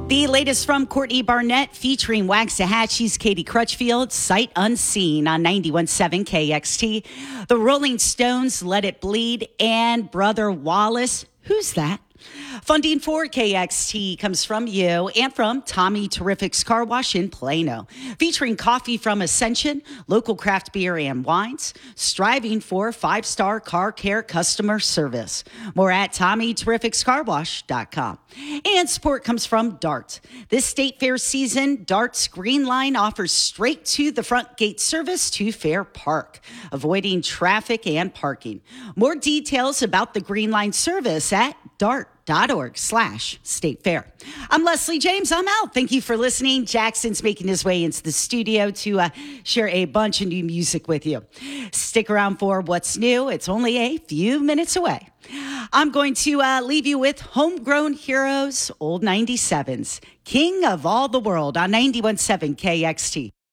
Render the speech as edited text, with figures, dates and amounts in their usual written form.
The latest from Courtney Barnett featuring Waxahachie's Katie Crutchfield, Sight Unseen on 91.7 KXT. The Rolling Stones, Let It Bleed, and Brother Wallace, Who's That? Funding for KXT comes from you and from Tommy Terrific's Car Wash in Plano, featuring coffee from Ascension, local craft beer and wines, striving for 5-star car care customer service. More at TommyTerrificsCarWash.com. And support comes from DART. This State Fair season, DART's Green Line offers straight to the front gate service to Fair Park, avoiding traffic and parking. More details about the Green Line service at dart.org/State Fair. I'm Leslie James. I'm out. Thank you for listening. Jackson's making his way into the studio to share a bunch of new music with you. Stick around for what's new. It's only a few minutes away. I'm going to leave you with Homegrown Heroes, Old 97s, King of All the World on 91.7 KXT.